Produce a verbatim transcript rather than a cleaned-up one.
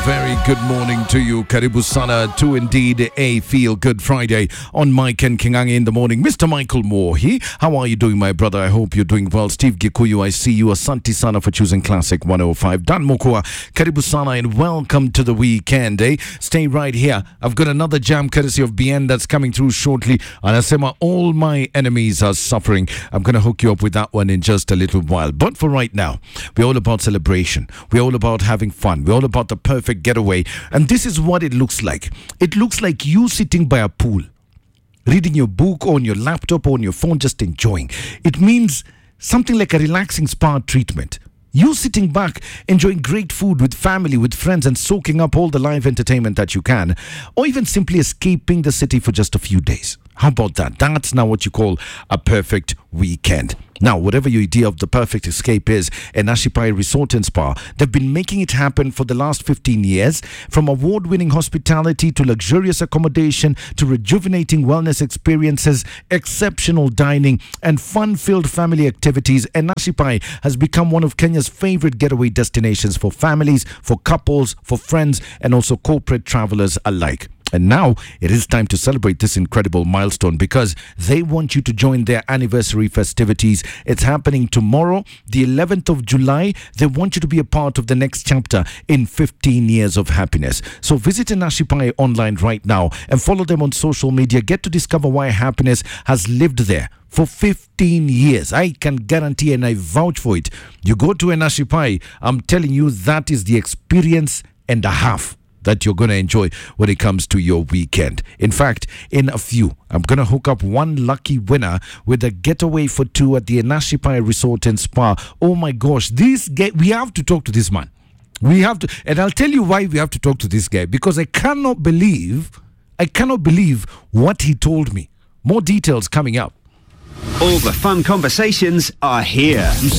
very good morning to you. Karibu sana to indeed a Feel Good Friday on Mike and Kingangi in the morning. Mister Michael Moore here. How are you doing, my brother? I hope you're doing well. Steve Gikuyu, I see you. Asante sana for choosing Classic one oh five. Dan Mokua, Karibu sana and welcome to the weekend. Eh? Stay right here. I've got another jam courtesy of B N that's coming through shortly. And Asema, all my enemies are suffering. I'm going to hook you up with that one in just a little while. But for right now, we're all about celebration. We're all about having fun. We're all about the perfect getaway. And this is what it looks like. It looks like you sitting by a pool, reading your book on your laptop or on your phone, just enjoying. It means something like a relaxing spa treatment. You sitting back, enjoying great food with family, with friends, and soaking up all the live entertainment that you can. Or even simply escaping the city for just a few days. How about that? That's now what you call a perfect weekend. Now, whatever your idea of the perfect escape is, Enashipai Resort and Spa, they've been making it happen for the last fifteen years. From award-winning hospitality to luxurious accommodation to rejuvenating wellness experiences, exceptional dining, and fun-filled family activities, Enashipai has become one of Kenya's favorite getaway destinations for families, for couples, for friends, and also corporate travelers alike. And now it is time to celebrate this incredible milestone because they want you to join their anniversary festivities. It's happening tomorrow, the eleventh of July. They want you to be a part of the next chapter in fifteen years of happiness. So visit Enashipai online right now and follow them on social media. Get to discover why happiness has lived there for fifteen years. I can guarantee and I vouch for it. You go to Enashipai, I'm telling you, that is the experience and a half that you're going to enjoy when it comes to your weekend. In fact, in a few, I'm going to hook up one lucky winner with a getaway for two at the Enashipai Resort and Spa. Oh my gosh, this guy, we have to talk to this man. We have to, and I'll tell you why we have to talk to this guy, because I cannot believe, I cannot believe what he told me. More details coming up. All the fun conversations are here.